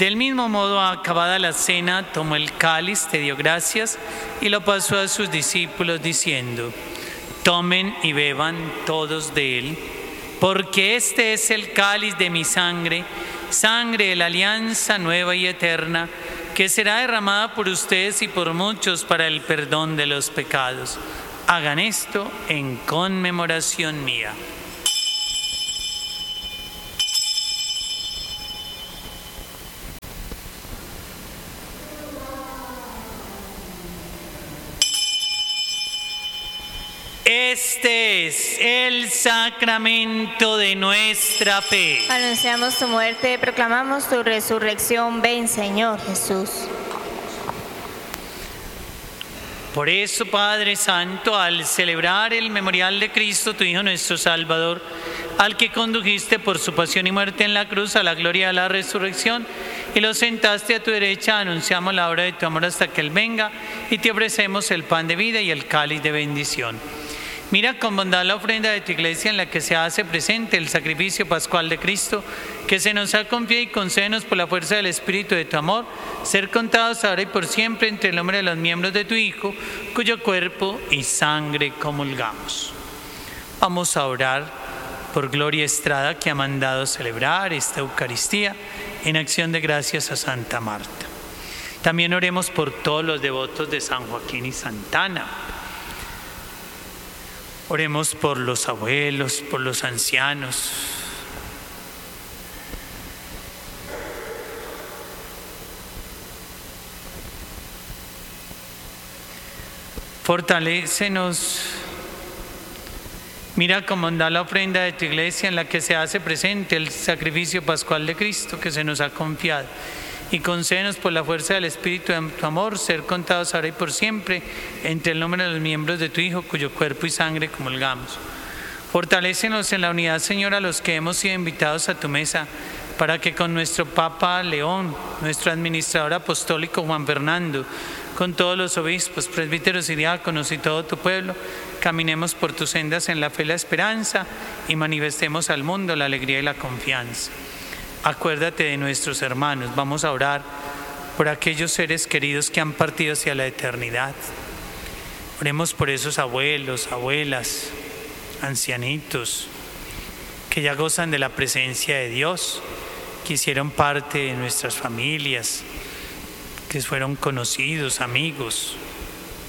Del mismo modo, acabada la cena, tomó el cáliz, te dio gracias y lo pasó a sus discípulos diciendo: tomen y beban todos de él, porque este es el cáliz de mi sangre, sangre de la alianza nueva y eterna, que será derramada por ustedes y por muchos para el perdón de los pecados. Hagan esto en conmemoración mía. Este es el sacramento de nuestra fe. Anunciamos tu muerte, proclamamos tu resurrección. Ven, Señor Jesús. Por eso, Padre Santo, al celebrar el memorial de Cristo, tu Hijo nuestro Salvador, al que condujiste por su pasión y muerte en la cruz a la gloria de la resurrección, y lo sentaste a tu derecha, anunciamos la obra de tu amor hasta que Él venga, y te ofrecemos el pan de vida y el cáliz de bendición. Mira con bondad la ofrenda de tu iglesia en la que se hace presente el sacrificio pascual de Cristo, que se nos ha confiado, y concédenos por la fuerza del Espíritu de tu amor, ser contados ahora y por siempre entre el nombre de los miembros de tu Hijo, cuyo cuerpo y sangre comulgamos. Vamos a orar por Gloria Estrada, que ha mandado celebrar esta Eucaristía en acción de gracias a Santa Marta. También oremos por todos los devotos de San Joaquín y Santa Ana. Oremos por los abuelos, por los ancianos. Fortalécenos. Mira con bondad la ofrenda de tu iglesia en la que se hace presente el sacrificio pascual de Cristo que se nos ha confiado. Y concédenos por la fuerza del Espíritu de tu amor ser contados ahora y por siempre entre el número de los miembros de tu Hijo, cuyo cuerpo y sangre comulgamos. Fortalécenos en la unidad, Señor, a los que hemos sido invitados a tu mesa, para que con nuestro Papa León, nuestro administrador apostólico Juan Fernando, con todos los obispos, presbíteros y diáconos y todo tu pueblo, caminemos por tus sendas en la fe y la esperanza y manifestemos al mundo la alegría y la confianza. Acuérdate de nuestros hermanos. Vamos a orar por aquellos seres queridos que han partido hacia la eternidad. Oremos por esos abuelos, abuelas, ancianitos que ya gozan de la presencia de Dios, que hicieron parte de nuestras familias, que fueron conocidos, amigos.